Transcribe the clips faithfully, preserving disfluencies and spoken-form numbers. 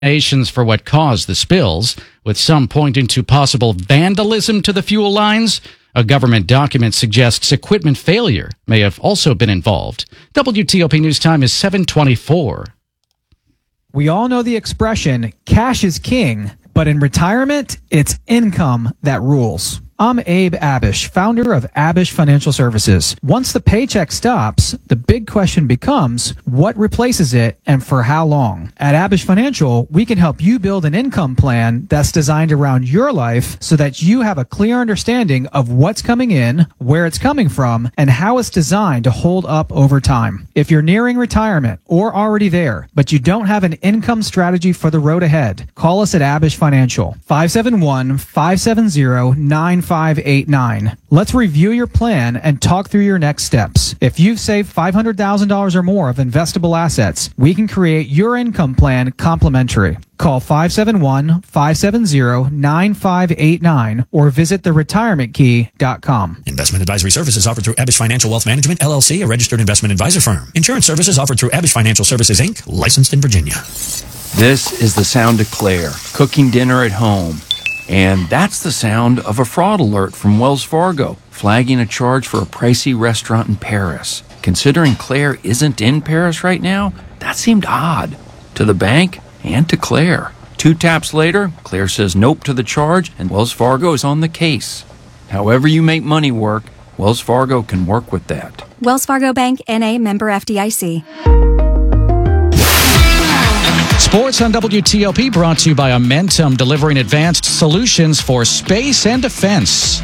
explanations for what caused the spills, with some pointing to possible vandalism to the fuel lines. A government document suggests equipment failure may have also been involved. W T O P News Time is seven twenty-four. We all know the expression, cash is king, but in retirement, it's income that rules. I'm Abe Abish, founder of Abish Financial Services. Once the paycheck stops, the big question becomes, what replaces it and for how long? At Abish Financial, we can help you build an income plan that's designed around your life so that you have a clear understanding of what's coming in, where it's coming from, and how it's designed to hold up over time. If you're nearing retirement or already there, but you don't have an income strategy for the road ahead, call us at Abish Financial, five seven one, five seven zero, nine five eight nine. Let's review your plan and talk through your next steps. If you've saved five hundred thousand dollars or more of investable assets, we can create your income plan complimentary. Call five seven one, five seven zero, nine five eight nine or visit the retirement key dot com. Investment advisory services offered through Abish Financial Wealth Management, L L C, a registered investment advisor firm. Insurance services offered through Abish Financial Services, Incorporated, licensed in Virginia. This is the sound of Claire, cooking dinner at home. And that's the sound of a fraud alert from Wells Fargo, flagging a charge for a pricey restaurant in Paris. Considering Claire isn't in Paris right now, that seemed odd to the bank and to Claire. Two taps later, Claire says nope to the charge, and Wells Fargo is on the case. However you make money work, Wells Fargo can work with that. Wells Fargo Bank, N A, member F D I C. Sports on W T O P brought to you by Amentum, delivering advanced solutions for space and defense.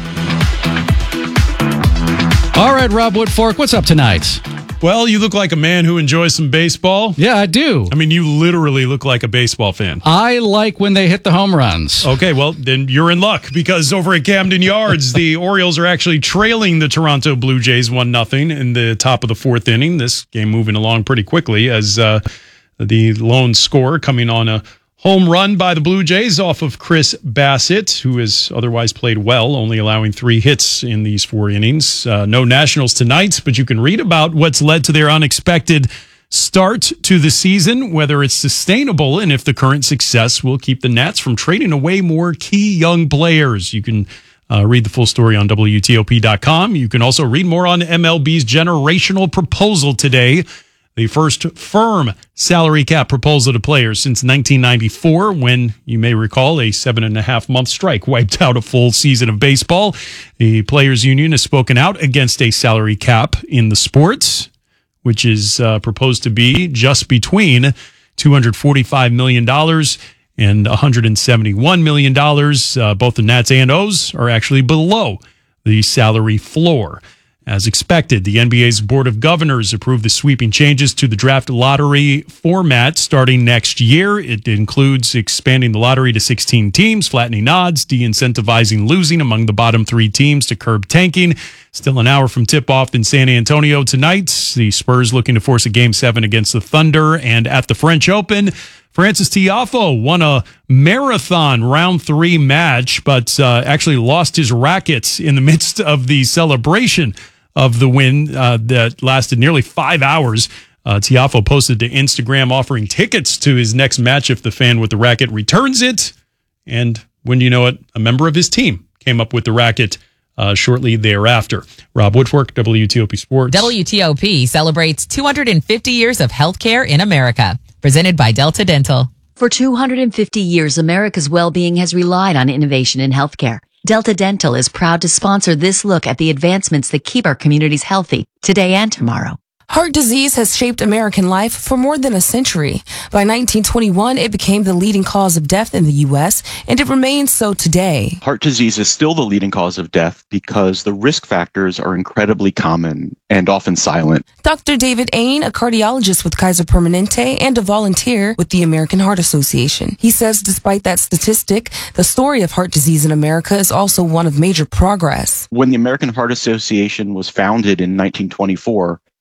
All right, Rob Woodfork, what's up tonight? Well, you look like a man who enjoys some baseball. Yeah, I do. I mean, you literally look like a baseball fan. I like when they hit the home runs. Okay, well, then you're in luck because over at Camden Yards, the Orioles are actually trailing the Toronto Blue Jays one nothing in the top of the fourth inning. This game moving along pretty quickly as uh, the lone scorer coming on a home run by the Blue Jays off of Chris Bassett, who has otherwise played well, only allowing three hits in these four innings. Uh, no Nationals tonight, but you can read about what's led to their unexpected start to the season, whether it's sustainable, and if the current success will keep the Nats from trading away more key young players. You can uh, read the full story on W T O P dot com. You can also read more on M L B's generational proposal today. The first firm salary cap proposal to players since nineteen ninety-four, when, you may recall, a seven and a half month strike wiped out a full season of baseball. The Players Union has spoken out against a salary cap in the sports, which is uh, proposed to be just between two hundred forty-five million dollars and one hundred seventy-one million dollars. Uh, both the Nats and O's are actually below the salary floor. As expected, the N B A's Board of Governors approved the sweeping changes to the draft lottery format starting next year. It includes expanding the lottery to sixteen teams, flattening odds, de-incentivizing losing among the bottom three teams to curb tanking. Still an hour from tip-off in San Antonio tonight. The Spurs looking to force a Game seven against the Thunder. And at the French Open, Frances Tiafoe won a marathon round three match, but uh, actually lost his rackets in the midst of the celebration of the win uh, that lasted nearly five hours. Uh, Tiafoe posted to Instagram offering tickets to his next match if the fan with the racket returns it. And when you know it, a member of his team came up with the racket uh, shortly thereafter. Rob Woodfork, W T O P Sports. W T O P celebrates two hundred fifty years of healthcare in America. Presented by Delta Dental. For two hundred fifty years, America's well-being has relied on innovation in healthcare. Delta Dental is proud to sponsor this look at the advancements that keep our communities healthy today and tomorrow. Heart disease has shaped American life for more than a century. By nineteen twenty-one, it became the leading cause of death in the U S, and it remains so today. Heart disease is still the leading cause of death because the risk factors are incredibly common and often silent. Doctor David Ain, a cardiologist with Kaiser Permanente and a volunteer with the American Heart Association. He says despite that statistic, the story of heart disease in America is also one of major progress. When the American Heart Association was founded in nineteen twenty-four,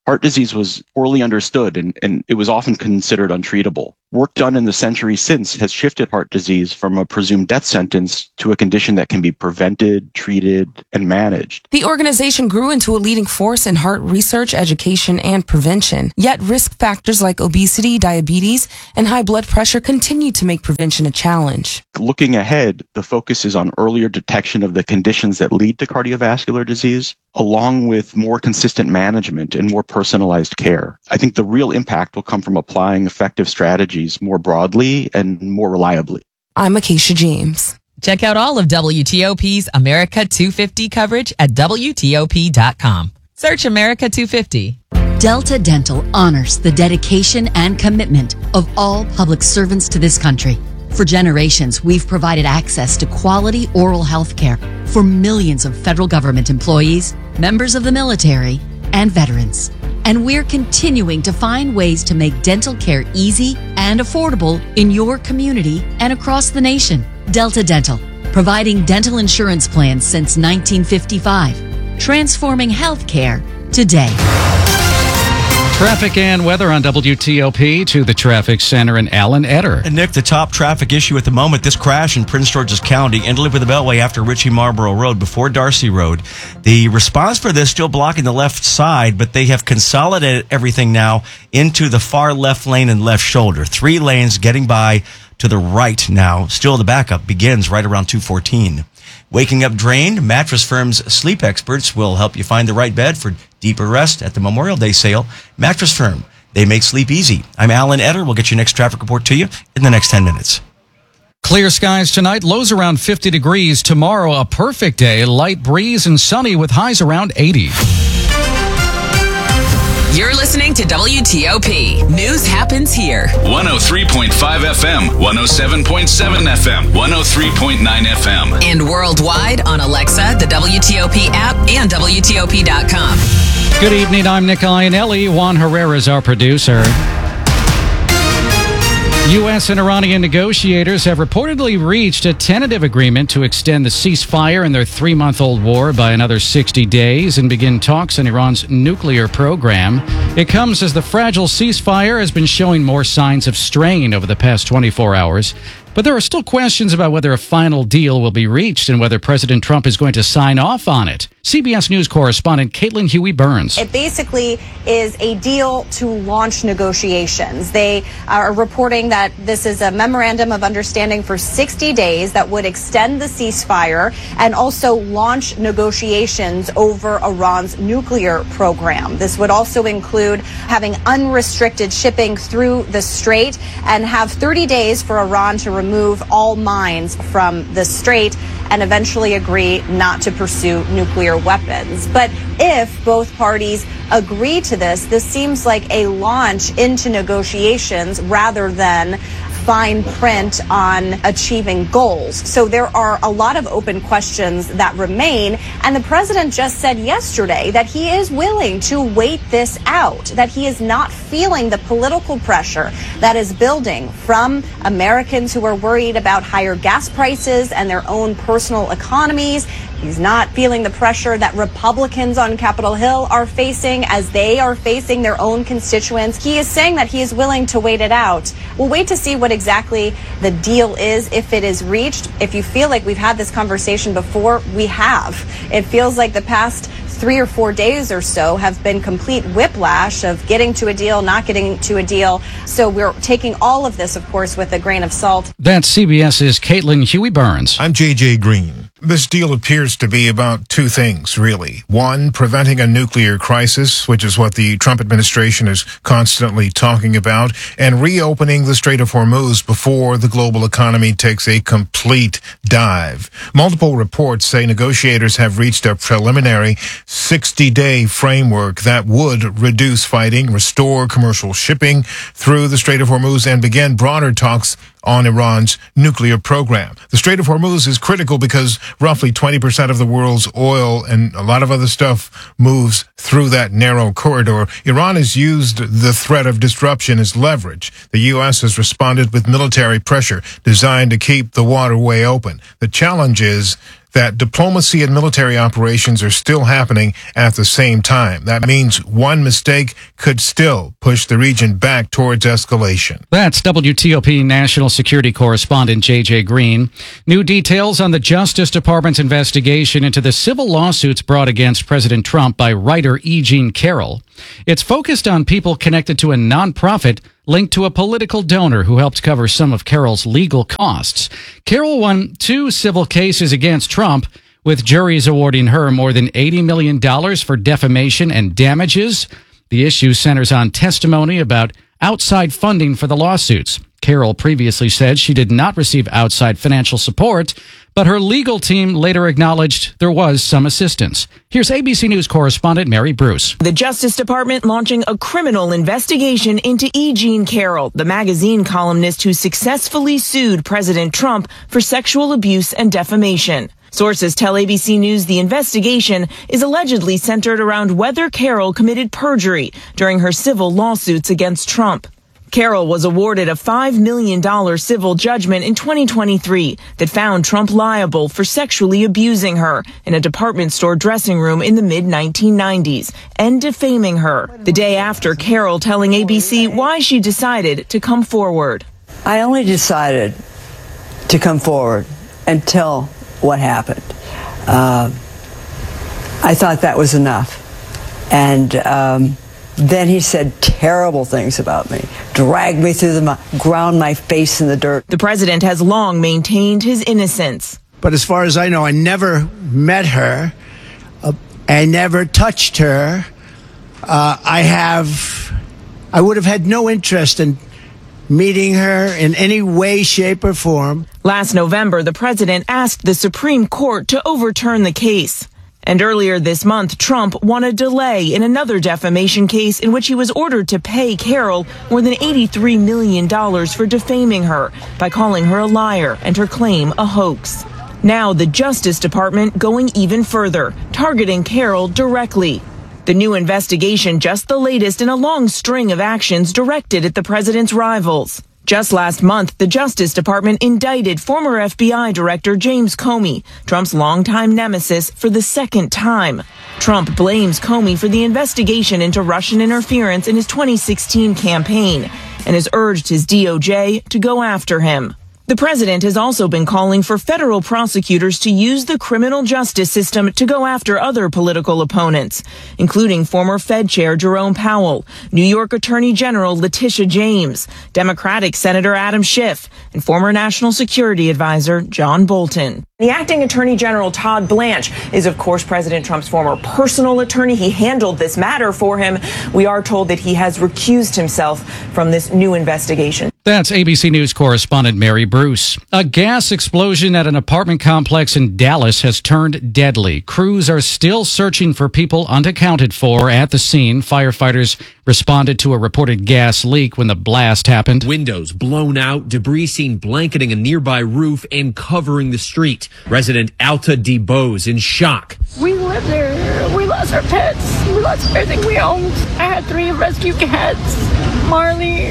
Heart disease was poorly understood and, and it was often considered untreatable. Work done in the century since has shifted heart disease from a presumed death sentence to a condition that can be prevented, treated, and managed. The organization grew into a leading force in heart research, education, and prevention. Yet risk factors like obesity, diabetes, and high blood pressure continue to make prevention a challenge. Looking ahead, the focus is on earlier detection of the conditions that lead to cardiovascular disease, along with more consistent management and more personalized care. I think the real impact will come from applying effective strategies more broadly and more reliably. I'm Acacia James. Check out all of W T O P's America two fifty coverage at W T O P dot com. Search America two fifty. Delta Dental honors the dedication and commitment of all public servants to this country. For generations, we've provided access to quality oral health care for millions of federal government employees, members of the military, and veterans. And we're continuing to find ways to make dental care easy and affordable in your community and across the nation. Delta Dental, providing dental insurance plans since nineteen fifty-five, transforming healthcare today. Traffic and weather on W T O P to the traffic center in Alan Etter. And Nick, the top traffic issue at the moment, this crash in Prince George's County, in with the Beltway after Ritchie Marlboro Road before Darcy Road. The response for this still blocking the left side, but they have consolidated everything now into the far left lane and left shoulder. Three lanes getting by to the right now. Still the backup begins right around two fourteen. Waking up drained, Mattress Firm's sleep experts will help you find the right bed for deeper rest at the Memorial Day sale. Mattress Firm, they make sleep easy. I'm Alan Etter. We'll get your next traffic report to you in the next ten minutes. Clear skies tonight, lows around fifty degrees. Tomorrow, a perfect day, light breeze and sunny with highs around eighty. You're listening to W T O P. News happens here. one oh three point five F M, one oh seven point seven F M, one oh three point nine F M. And worldwide on Alexa, the W T O P app, and W T O P dot com. Good evening, I'm Nick Iannelli. Juan Herrera is our producer. U S and Iranian negotiators have reportedly reached a tentative agreement to extend the ceasefire in their three-month-old war by another sixty days and begin talks on Iran's nuclear program. It comes as the fragile ceasefire has been showing more signs of strain over the past twenty-four hours. But there are still questions about whether a final deal will be reached and whether President Trump is going to sign off on it. C B S News correspondent Caitlin Huey-Burns. It basically is a deal to launch negotiations. They are reporting that this is a memorandum of understanding for sixty days that would extend the ceasefire and also launch negotiations over Iran's nuclear program. This would also include having unrestricted shipping through the strait and have thirty days for Iran to remove remove all mines from the strait and eventually agree not to pursue nuclear weapons. But if both parties agree to this, this seems like a launch into negotiations rather than fine print on achieving goals. So there are a lot of open questions that remain. And the president just said yesterday that he is willing to wait this out, that he is not feeling the political pressure that is building from Americans who are worried about higher gas prices and their own personal economies. He's not feeling the pressure that Republicans on Capitol Hill are facing as they are facing their own constituents. He is saying that he is willing to wait it out. We'll wait to see what exactly the deal is if it is reached. If you feel like we've had this conversation before, we have. It feels like the past three or four days or so have been complete whiplash of getting to a deal, not getting to a deal. So we're taking all of this, of course, with a grain of salt. That's CBS's Caitlin Huey-Burns. I'm J J Green. This deal appears to be about two things, really. One, preventing a nuclear crisis, which is what the Trump administration is constantly talking about, and reopening the Strait of Hormuz before the global economy takes a complete dive. Multiple reports say negotiators have reached a preliminary sixty-day framework that would reduce fighting, restore commercial shipping through the Strait of Hormuz, and begin broader talks on Iran's nuclear program. The Strait of Hormuz is critical because roughly twenty percent of the world's oil and a lot of other stuff moves through that narrow corridor. Iran has used the threat of disruption as leverage. The U S has responded with military pressure designed to keep the waterway open. The challenge is that diplomacy and military operations are still happening at the same time. That means one mistake could still push the region back towards escalation. That's W T O P national security correspondent J J Green. New details on the Justice Department's investigation into the civil lawsuits brought against President Trump by writer E. Jean Carroll. It's focused on people connected to a nonprofit linked to a political donor who helped cover some of Carroll's legal costs. Carroll won two civil cases against Trump, with juries awarding her more than eighty million dollars for defamation and damages. The issue centers on testimony about outside funding for the lawsuits. Carroll previously said she did not receive outside financial support, but her legal team later acknowledged there was some assistance. Here's A B C News correspondent Mary Bruce. The Justice Department launching a criminal investigation into E. Jean Carroll, the magazine columnist who successfully sued President Trump for sexual abuse and defamation. Sources tell A B C News the investigation is allegedly centered around whether Carroll committed perjury during her civil lawsuits against Trump. Carroll was awarded a five million dollars civil judgment in twenty twenty-three that found Trump liable for sexually abusing her in a department store dressing room in the mid nineteen nineties and defaming her. The day after Carroll telling A B C why she decided to come forward. I only decided to come forward and tell what happened. Uh, I thought that was enough. And um, then he said terrible things about me, dragged me through the mud, ground my face in the dirt. The president has long maintained his innocence. But as far as I know, I never met her. Uh, I never touched her. Uh, I have, I would have had no interest in meeting her in any way, shape, or form. Last November, the president asked the Supreme Court to overturn the case. And earlier this month, Trump won a delay in another defamation case in which he was ordered to pay Carroll more than eighty-three million dollars for defaming her by calling her a liar and her claim a hoax. Now the Justice Department going even further, targeting Carroll directly. The new investigation just the latest in a long string of actions directed at the president's rivals. Just last month, the Justice Department indicted former F B I Director James Comey, Trump's longtime nemesis, for the second time. Trump blames Comey for the investigation into Russian interference in his twenty sixteen campaign and has urged his D O J to go after him. The president has also been calling for federal prosecutors to use the criminal justice system to go after other political opponents, including former Fed Chair Jerome Powell, New York Attorney General Letitia James, Democratic Senator Adam Schiff, and former National Security Advisor John Bolton. The acting Attorney General Todd Blanche is, of course, President Trump's former personal attorney. He handled this matter for him. We are told that he has recused himself from this new investigation. That's A B C News correspondent Mary Bruce. A gas explosion at an apartment complex in Dallas has turned deadly. Crews are still searching for people unaccounted for at the scene. Firefighters responded to a reported gas leak when the blast happened. Windows blown out, debris seen blanketing a nearby roof and covering the street. Resident Alta DeBose in shock. We lived there. We lost our pets. We lost everything we owned. I had three rescue cats. Marley,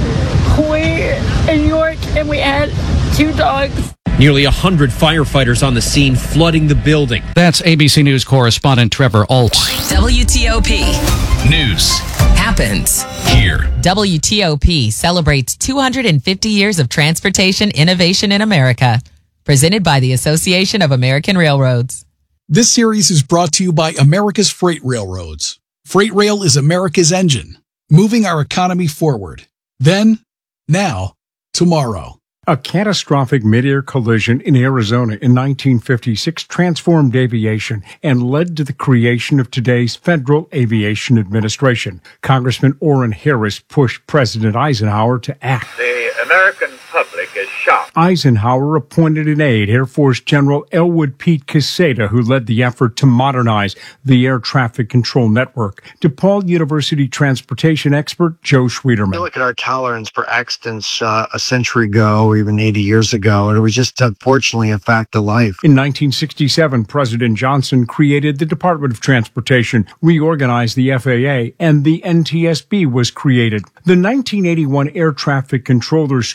Hoy, and York, and we had two dogs. Nearly a hundred firefighters on the scene flooding the building. That's A B C News correspondent Trevor Alt. W T O P News happens here. W T O P celebrates two hundred fifty years of transportation innovation in America. Presented by the Association of American Railroads. This series is brought to you by America's Freight Railroads. Freight Rail is America's engine, moving our economy forward. Then, now, tomorrow. A catastrophic mid-air collision in Arizona in nineteen fifty-six transformed aviation and led to the creation of today's Federal Aviation Administration. Congressman Orrin Harris pushed President Eisenhower to act. The American public is shocked. Eisenhower appointed an aide, Air Force General Elwood Pete Quesada, who led the effort to modernize the air traffic control network. DePaul University transportation expert Joe Schwederman. You look at our tolerance for accidents uh, a century ago, or even eighty years ago, and it was just unfortunately a fact of life. In nineteen sixty-seven, President Johnson created the Department of Transportation, reorganized the F A A, and the N T S B was created. The nineteen eighty-one air traffic controller strike said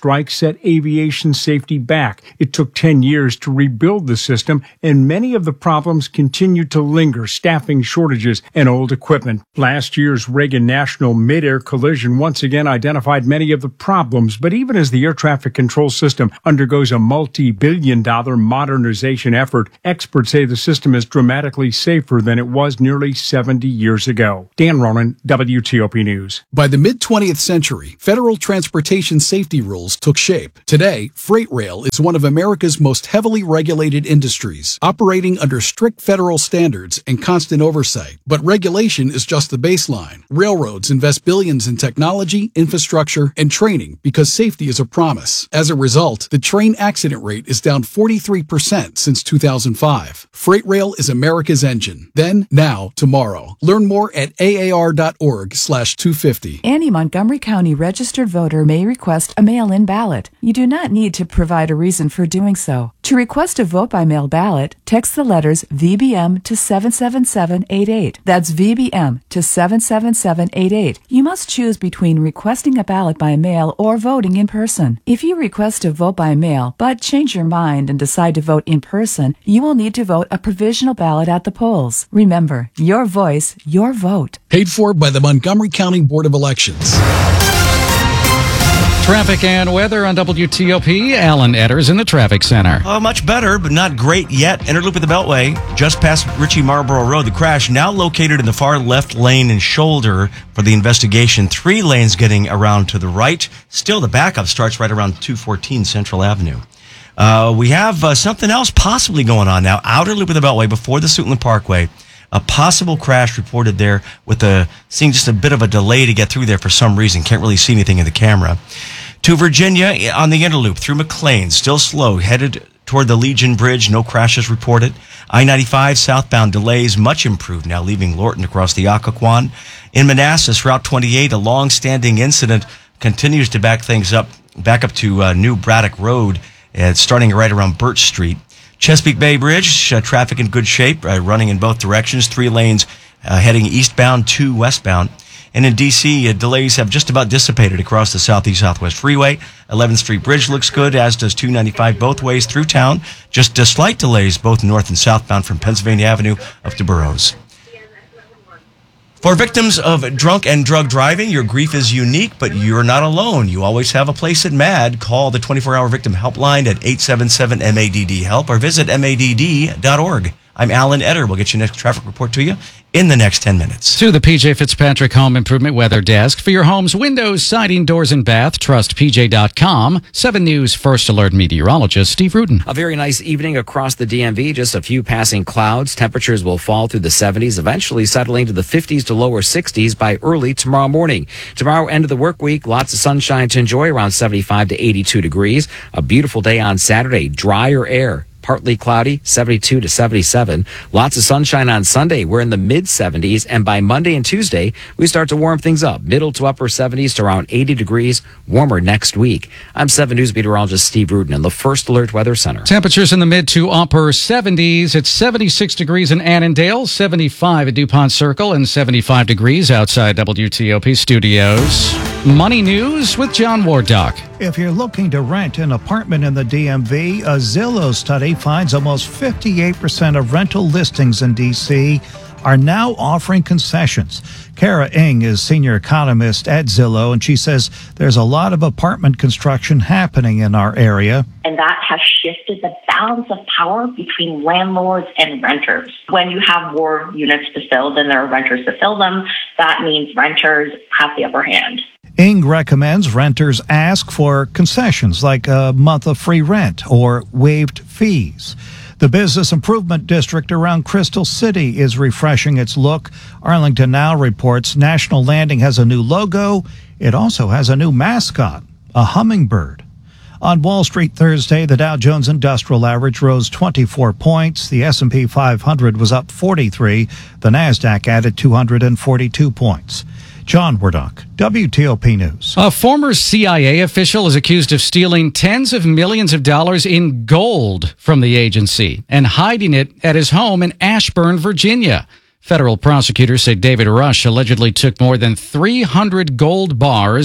set aviation safety back. It took ten years to rebuild the system, and many of the problems continue to linger, staffing shortages and old equipment. Last year's Reagan National mid-air collision once again identified many of the problems, but even as the air traffic control system undergoes a multi-billion dollar modernization effort, experts say the system is dramatically safer than it was nearly seventy years ago. Dan Ronan, W T O P News. By the mid-twentieth century, federal transportation safety rules took shape. Today, freight rail is one of America's most heavily regulated industries, operating under strict federal standards and constant oversight. But regulation is just the baseline. Railroads invest billions in technology, infrastructure, and training because safety is a promise. As a result, the train accident rate is down forty-three percent since two thousand five. Freight rail is America's engine. Then, now, tomorrow. Learn more at A A R dot org slash two fifty. Any Montgomery County registered voter may request a mail-in ballot. You do not need to provide a reason for doing so. To request a vote-by-mail ballot, text the letters V B M to seven seven seven eight eight. That's V B M to seven seven seven eight eight. You must choose between requesting a ballot by mail or voting in person. If you request a vote by mail but change your mind and decide to vote in person, you will need to vote a provisional ballot at the polls. Remember, your voice, your vote. Paid for by the Montgomery County Board of Elections. Traffic and weather on W T O P. Alan Edders in the traffic center. Oh, much better, but not great yet. Interloop of the Beltway, just past Ritchie Marlboro Road. The crash now located in the far left lane and shoulder for the investigation. Three lanes getting around to the right. Still, the backup starts right around two fourteen Central Avenue. Uh, we have uh, something else possibly going on now. Outer loop of the Beltway before the Suitland Parkway. A possible crash reported there with a seeing just a bit of a delay to get through there for some reason. Can't really see anything in the camera. To Virginia on the Interloop through McLean, still slow, headed toward the Legion Bridge. No crashes reported. I ninety-five southbound delays much improved now, leaving Lorton across the Occoquan. In Manassas, Route twenty-eight, a long-standing incident continues to back things up, back up to uh, New Braddock Road, uh, starting right around Birch Street. Chesapeake Bay Bridge, uh, traffic in good shape, uh, running in both directions, three lanes uh, heading eastbound, two westbound. And in D C, uh, delays have just about dissipated across the Southeast Southwest Freeway. eleventh Street Bridge looks good, as does two ninety-five both ways through town. Just uh, slight delays both north and southbound from Pennsylvania Avenue up to Burroughs. For victims of drunk and drug driving, your grief is unique, but you're not alone. You always have a place at M A D D. Call the twenty-four hour victim helpline at eight seven seven M A D D help or visit M A D D dot org. I'm Alan Edder. We'll get your next traffic report to you in the next ten minutes. To the P J Fitzpatrick Home Improvement Weather Desk. For your home's windows, siding, doors, and bath, trust P J dot com. seven News First Alert meteorologist Steve Rudin. A very nice evening across the D M V. Just a few passing clouds. Temperatures will fall through the seventies, eventually settling to the fifties to lower sixties by early tomorrow morning. Tomorrow, end of the work week, lots of sunshine to enjoy, around seventy-five to eighty-two degrees. A beautiful day on Saturday, drier air. Partly cloudy, seventy-two to seventy-seven. Lots of sunshine on Sunday. We're in the mid seventies. And by Monday and Tuesday, we start to warm things up. Middle to upper seventies to around eighty degrees. Warmer next week. I'm seven News meteorologist Steve Rudin in the First Alert Weather Center. Temperatures in the mid to upper seventies. It's seventy-six degrees in Annandale, seventy-five at DuPont Circle, and seventy-five degrees outside W T O P studios. Money News with John Wardock. If you're looking to rent an apartment in the D M V, a Zillow study finds almost fifty-eight percent of rental listings in D C are now offering concessions. Kara Ng is senior economist at Zillow, and she says there's a lot of apartment construction happening in our area. And that has shifted the balance of power between landlords and renters. When you have more units to fill than there are renters to fill them, that means renters have the upper hand. Ng recommends renters ask for concessions like a month of free rent or waived fees. The business improvement district around Crystal City is refreshing its look. Arlington Now reports National Landing has a new logo. It also has a new mascot, a hummingbird. On Wall Street Thursday, the Dow Jones Industrial Average rose twenty-four points. The S and P five hundred was up forty-three. The NASDAQ added two hundred forty-two points. John Wardock, W T O P News. A former C I A official is accused of stealing tens of millions of dollars in gold from the agency and hiding it at his home in Ashburn, Virginia. Federal prosecutors say David Rush allegedly took more than three hundred gold bars,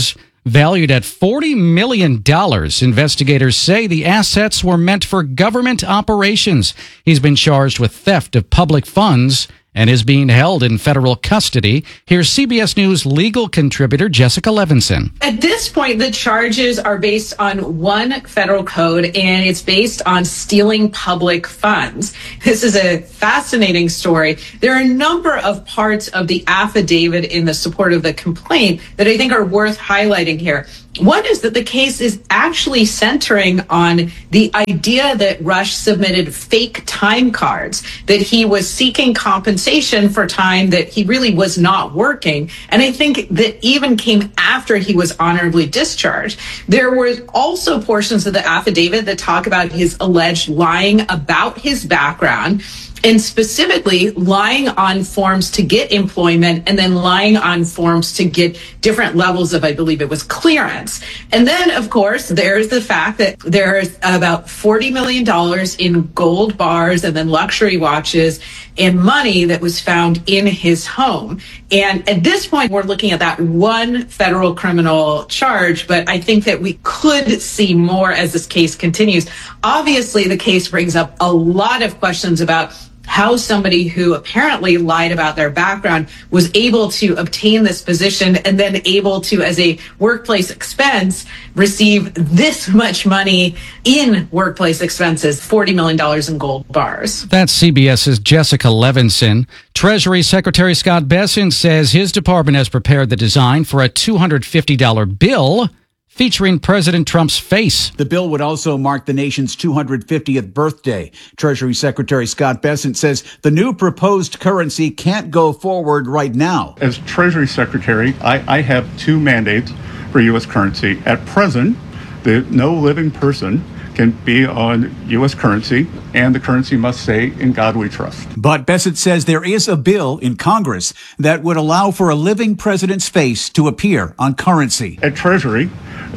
Valued at forty million dollars, investigators say the assets were meant for government operations. He's been charged with theft of public funds and is being held in federal custody. Here's C B S News legal contributor Jessica Levinson. At this point, the charges are based on one federal code, and it's based on stealing public funds. This is a fascinating story. There are a number of parts of the affidavit in the support of the complaint that I think are worth highlighting here. One is that the case is actually centering on the idea that Rush submitted fake time cards, that he was seeking compensation for time that he really was not working. And I think that even came after he was honorably discharged. There were also portions of the affidavit that talk about his alleged lying about his background, and specifically lying on forms to get employment and then lying on forms to get different levels of, I believe it was clearance. And then, of course, there's the fact that there's about forty million dollars in gold bars and then luxury watches and money that was found in his home. And at this point, we're looking at that one federal criminal charge, but I think that we could see more as this case continues. Obviously, the case brings up a lot of questions about how somebody who apparently lied about their background was able to obtain this position and then able to, as a workplace expense, receive this much money in workplace expenses, forty million dollars in gold bars. That's CBS's Jessica Levinson. Treasury Secretary Scott Bessent says his department has prepared the design for a two hundred fifty dollars bill featuring President Trump's face. The bill would also mark the nation's two hundred fiftieth birthday. Treasury Secretary Scott Bessent says the new proposed currency can't go forward right now. As Treasury Secretary, I, I have two mandates for U S currency. At present, the, no living person can be on U S currency, and the currency must say, "In God we trust." But Bessent says there is a bill in Congress that would allow for a living president's face to appear on currency. At Treasury,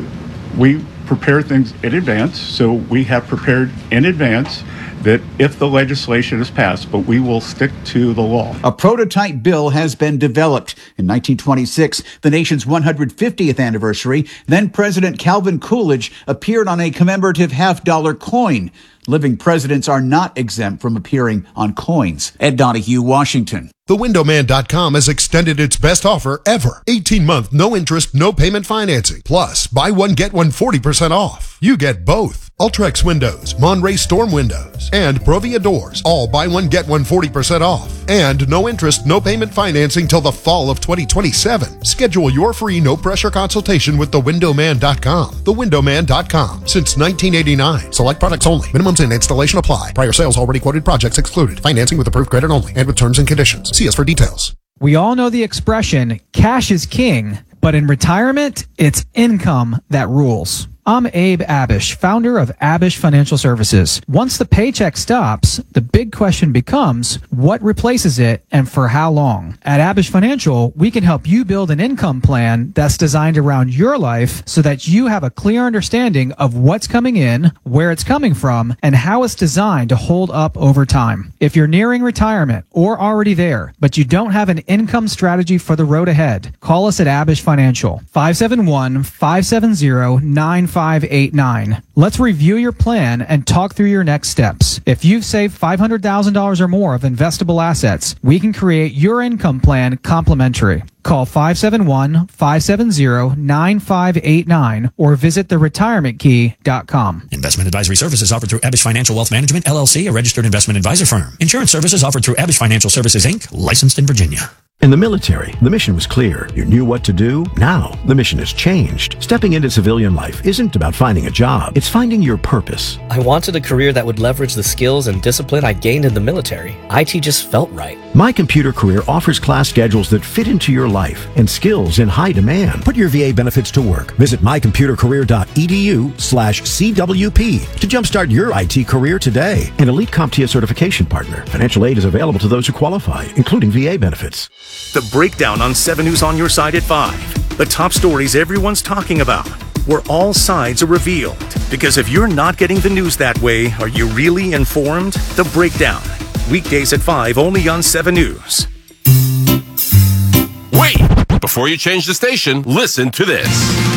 we prepare things in advance, so we have prepared in advance that if the legislation is passed, but we will stick to the law. A prototype bill has been developed. In nineteen twenty-six, the nation's one hundred fiftieth anniversary, then President Calvin Coolidge appeared on a commemorative half-dollar coin. Living presidents are not exempt from appearing on coins. Ed Donahue, Washington. The window man dot com has extended its best offer ever. eighteen month, no interest, no payment financing. Plus, buy one, get one forty percent off. You get both. Ultrex windows, Monterey Storm windows, and Provia doors. All buy one, get one forty percent off. And no interest, no payment financing till the fall of twenty twenty-seven. Schedule your free no-pressure consultation with the window man dot com. the window man dot com. Since nineteen eighty-nine. Select products only. Minimums and installation apply. Prior sales already quoted projects excluded. Financing with approved credit only and with terms and conditions. See us for details. We all know the expression, cash is king, but in retirement, it's income that rules. I'm Abe Abish, founder of Abish Financial Services. Once the paycheck stops, the big question becomes, what replaces it and for how long? At Abish Financial, we can help you build an income plan that's designed around your life so that you have a clear understanding of what's coming in, where it's coming from, and how it's designed to hold up over time. If you're nearing retirement or already there, but you don't have an income strategy for the road ahead, call us at Abish Financial, five seven one, five seven zero, nine five eight nine. Let's review your plan and talk through your next steps. If you've saved five hundred thousand dollars or more of investable assets, we can create your income plan complimentary. Call five seven one, five seven zero, nine five eight nine or visit the retirement key dot com. Investment advisory services offered through Abish Financial Wealth Management, L L C, a registered investment advisor firm. Insurance services offered through Abish Financial Services, Incorporated, licensed in Virginia. In the military, the mission was clear. You knew what to do. Now, the mission has changed. Stepping into civilian life isn't about finding a job. It's finding your purpose. I wanted a career that would leverage the skills and discipline I gained in the military. I T just felt right. My Computer Career offers class schedules that fit into your life and skills in high demand. Put your V A benefits to work. Visit my computer career dot e d u slash C W P to jumpstart your I T career today. An elite CompTIA certification partner. Financial aid is available to those who qualify, including V A benefits. The Breakdown on seven News on your side at five. The top stories everyone's talking about, where all sides are revealed. Because if you're not getting the news that way, are you really informed? The Breakdown. Weekdays at five, only on seven News. Wait! Before you change the station, listen to this.